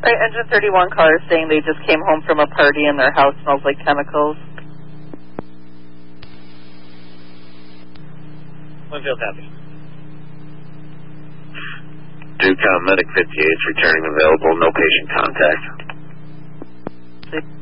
Right, engine 31 car is saying they just came home from a party and their house smells like chemicals. Winfield happy. Duke Medic 58 is returning available, no patient contact. See?